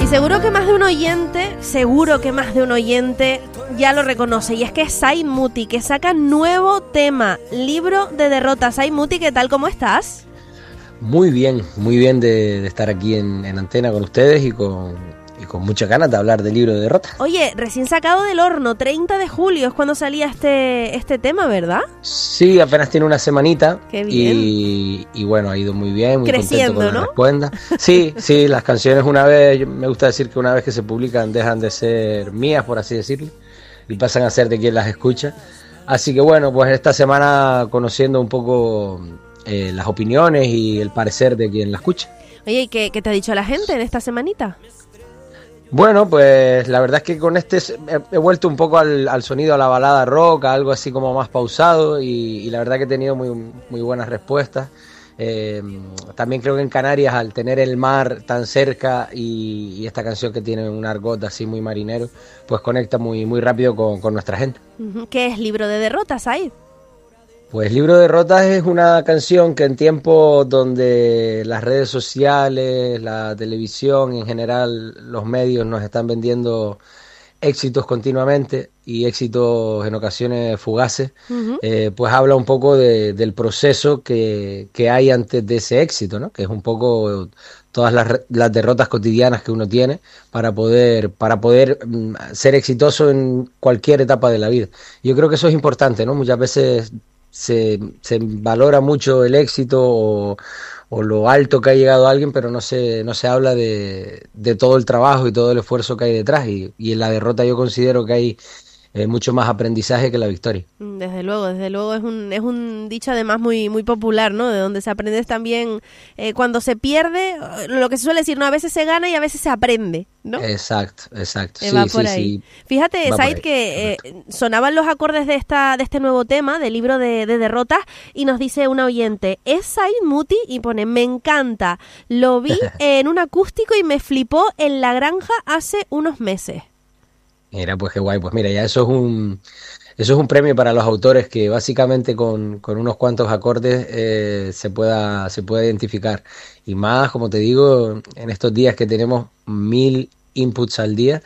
Y seguro que más de un oyente ya lo reconoce. Y es que es Said Muti, que saca nuevo tema, Libro de Derrotas. Said Muti, ¿qué tal? ¿Cómo estás? Muy bien de estar aquí en Antena con ustedes y con muchas ganas de hablar del Libro de Derrotas. Oye, recién sacado del horno, 30 de julio es cuando salía este tema, ¿verdad? Sí, apenas tiene una semanita. Qué bien. Y bueno, ha ido muy bien, muy creciendo, contento con ¿no? la respuesta. Sí, las canciones me gusta decir que una vez que se publican dejan de ser mías, por así decirlo, y pasan a ser de quien las escucha. Así que bueno, pues esta semana conociendo un poco las opiniones y el parecer de quien la escucha. Oye, ¿y qué te ha dicho la gente en esta semanita? Bueno, pues la verdad es que con he vuelto un poco al sonido, a la balada rock, a algo así como más pausado y la verdad que he tenido muy buenas respuestas. También creo que en Canarias, al tener el mar tan cerca y esta canción que tiene un argot así muy marinero, pues conecta muy rápido con nuestra gente. ¿Qué es Libro de Derrotas, Said? Pues Libro de Derrotas es una canción que en tiempos donde las redes sociales, la televisión, en general los medios nos están vendiendo éxitos continuamente y éxitos en ocasiones fugaces, pues habla un poco del proceso que hay antes de ese éxito, ¿no? Que es un poco todas las derrotas cotidianas que uno tiene para poder ser exitoso en cualquier etapa de la vida. Yo creo que eso es importante, ¿no? Muchas veces se valora mucho el éxito o lo alto que ha llegado alguien, pero no se habla de todo el trabajo y todo el esfuerzo que hay detrás, y en la derrota yo considero que hay mucho más aprendizaje que la victoria. Desde luego, es un dicho además muy popular, ¿no? De donde se aprende también cuando se pierde, lo que se suele decir, ¿no? A veces se gana y a veces se aprende, ¿no? Exacto. Va por ahí. Fíjate, Said, que sonaban los acordes de este nuevo tema, del Libro de Derrotas, y nos dice una oyente, es Said Muti, y pone, me encanta, lo vi en un acústico y me flipó en La Granja hace unos meses. Mira, pues qué guay. Pues mira, ya eso es un premio para los autores, que básicamente con unos cuantos acordes se pueda identificar. Y más, como te digo, en estos días que tenemos 1000 inputs al día,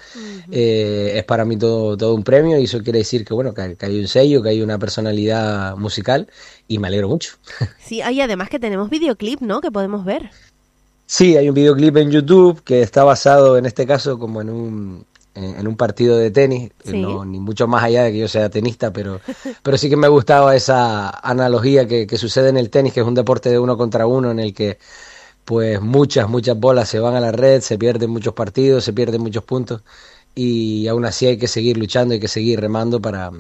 es para mí todo un premio, y eso quiere decir que bueno, que hay un sello, que hay una personalidad musical, y me alegro mucho. Sí, y además que tenemos videoclip, ¿no? Que podemos ver. Sí, hay un videoclip en YouTube que está basado, en este caso, como en un partido de tenis, sí. No, ni mucho más allá de que yo sea tenista, pero sí que me gustaba esa analogía que sucede en el tenis, que es un deporte de uno contra uno, en el que pues muchas bolas se van a la red, se pierden muchos partidos, se pierden muchos puntos, y aún así hay que seguir luchando, hay que seguir remando para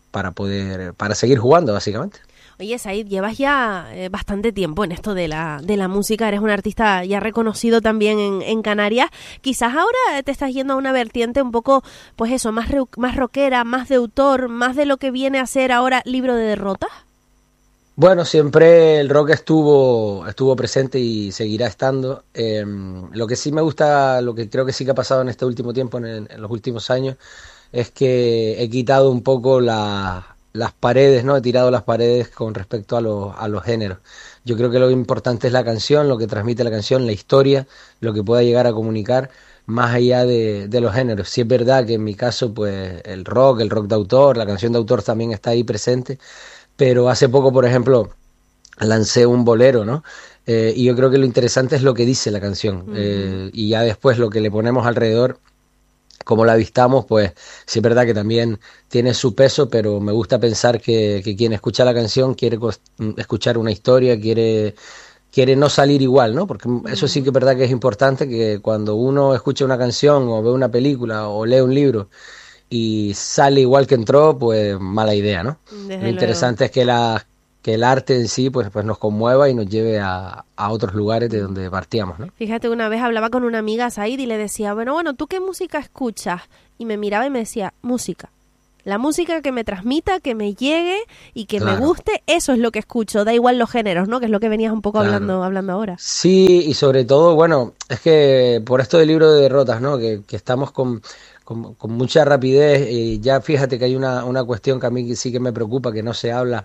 seguir jugando, básicamente. Oye, Said, llevas ya bastante tiempo en esto de la música, eres un artista ya reconocido también en Canarias. Quizás ahora te estás yendo a una vertiente un poco, pues eso, más rockera, más de autor, más de lo que viene a ser ahora Libro de Derrotas. Bueno, siempre el rock estuvo presente y seguirá estando. Lo que sí me gusta, lo que creo que sí que ha pasado en este último tiempo, en los últimos años, es que he quitado un poco las paredes, ¿no? He tirado las paredes con respecto a los géneros. Yo creo que lo importante es la canción, lo que transmite la canción, la historia, lo que pueda llegar a comunicar, más allá de los géneros. Sí es verdad que en mi caso, pues el rock de autor, la canción de autor también está ahí presente, pero hace poco, por ejemplo, lancé un bolero, ¿no? Y yo creo que lo interesante es lo que dice la canción, y ya después lo que le ponemos alrededor, como la vistamos, pues sí es verdad que también tiene su peso, pero me gusta pensar que quien escucha la canción quiere escuchar una historia, quiere no salir igual, ¿no? Porque eso sí que es verdad que es importante, que cuando uno escucha una canción o ve una película o lee un libro y sale igual que entró, pues mala idea, ¿no? Lo interesante es que el arte en sí pues nos conmueva y nos lleve a otros lugares de donde partíamos, ¿no? Fíjate, una vez hablaba con una amiga, Said, y le decía, bueno, ¿tú qué música escuchas? Y me miraba y me decía, música. La música que me transmita, que me llegue y que me guste, eso es lo que escucho. Da igual los géneros, ¿no? Que es lo que venías un poco hablando ahora. Sí, y sobre todo, bueno, es que por esto del Libro de Derrotas, ¿no? Que estamos con mucha rapidez, y ya fíjate que hay una cuestión que a mí sí que me preocupa, que no se habla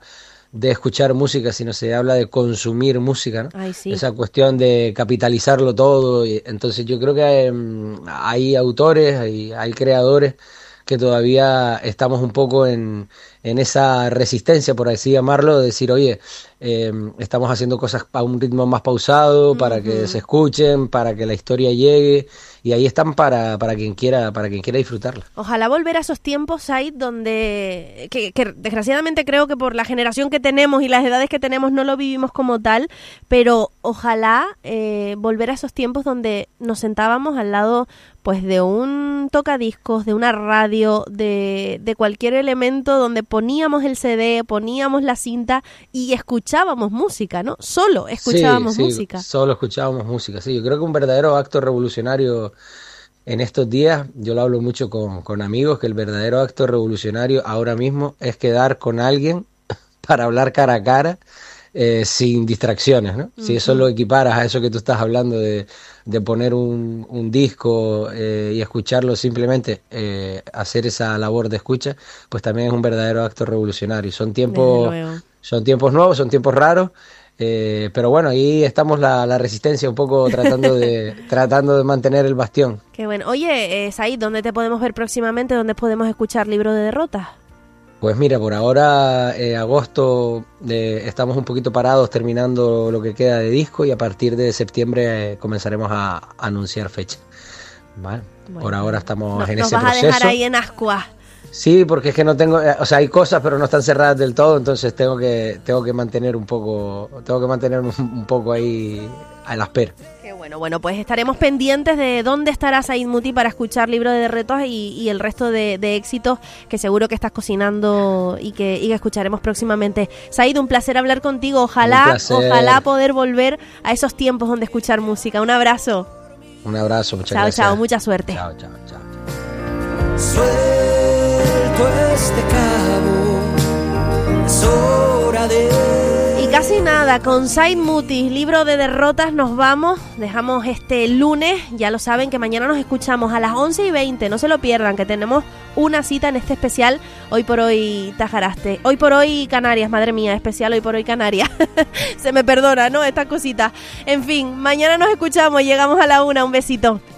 de escuchar música, sino se habla de consumir música, ¿no? Ay, sí. Esa cuestión de capitalizarlo todo. Y entonces yo creo que hay autores, hay creadores que todavía estamos un poco en esa resistencia, por así llamarlo, de decir, oye, estamos haciendo cosas a un ritmo más pausado, para que se escuchen, para que la historia llegue, y ahí están para quien quiera disfrutarla. Ojalá volver a esos tiempos, Said, donde que desgraciadamente creo que por la generación que tenemos y las edades que tenemos no lo vivimos como tal, pero ojalá volver a esos tiempos donde nos sentábamos al lado pues de un tocadiscos, de una radio, de cualquier elemento donde poníamos el CD, poníamos la cinta y escuchábamos música, ¿no? Solo escuchábamos música. Solo escuchábamos música, sí. Yo creo que un verdadero acto revolucionario en estos días, yo lo hablo mucho con amigos, que el verdadero acto revolucionario ahora mismo es quedar con alguien para hablar cara a cara, sin distracciones, ¿no? Si eso lo equiparas a eso que tú estás hablando de poner un disco y escucharlo, simplemente hacer esa labor de escucha, pues también es un verdadero acto revolucionario. Son tiempos nuevos, son tiempos raros, pero bueno, ahí estamos la resistencia un poco tratando de mantener el bastión. Qué bueno. Oye, Said, ¿dónde te podemos ver próximamente? ¿Dónde podemos escuchar Libro de Derrotas? Pues mira, por ahora, agosto, estamos un poquito parados terminando lo que queda de disco, y a partir de septiembre comenzaremos a anunciar fecha. ¿Vale? Bueno, por ahora estamos en ese proceso. Nos vas a dejar ahí en ascuas. Sí, porque es que no tengo, o sea, hay cosas pero no están cerradas del todo, entonces tengo que mantener un poco ahí a la espera. Qué bueno, pues estaremos pendientes de dónde estará Said Muti para escuchar Libro de Retos y el resto de éxitos que seguro que estás cocinando y que escucharemos próximamente. Said, un placer hablar contigo, ojalá poder volver a esos tiempos donde escuchar música. Un abrazo. Un abrazo, muchas gracias. Chao, mucha suerte. Chao. Este cabo, es hora de... Y casi nada, con Said Muti, Libro de Derrotas, nos vamos. Dejamos este lunes, ya lo saben que mañana nos escuchamos a las 11:20, no se lo pierdan, que tenemos una cita en este especial Hoy por Hoy Tajaraste. Hoy por Hoy Canarias, madre mía, especial Hoy por Hoy Canarias. Se me perdona, ¿no? Estas cositas. En fin, mañana nos escuchamos, llegamos a la 1, un besito.